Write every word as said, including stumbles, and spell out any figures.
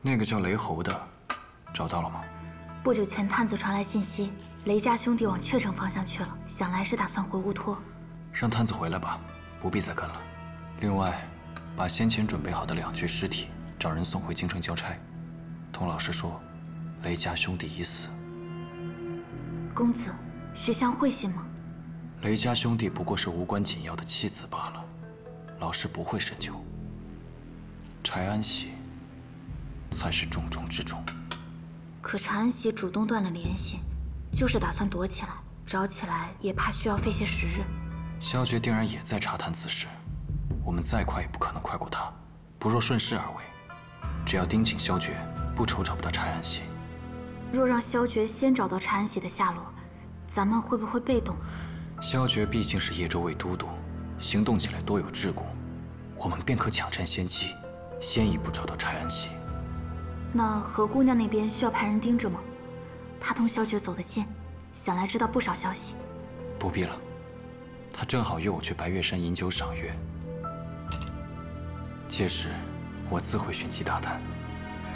那个叫雷侯的，找到了吗？ 不久前探子传来信息，雷家兄弟往雀城方向去了，想来是打算回乌托。 让探子回来吧，不必再跟了。另外，把先前准备好的两具尸体找人送回京城交差。童老师说，雷家兄弟已死。 公子，许相会信吗？ 雷家兄弟不过是无关紧要的弃子罢了，老师不会深究。柴安喜才是重中之重。 可柴安喜主动断了联系，就是打算躲起来，找起来也怕需要费些时日。 萧决定然也在查探此事，我们再快也不可能快过他，不若顺势而为。只要盯紧萧决，不愁找不到柴安喜。 若让萧决先找到柴安喜的下落，咱们会不会被动？ 萧决毕竟是叶州卫都督，行动起来多有桎梏，我们便可抢占先机，先一步找到柴安喜。 那何姑娘那边需要派人盯着吗？她同萧决走得近，想来知道不少消息。 不必了，她正好约我去白月山饮酒赏月，届时我自会寻机打探。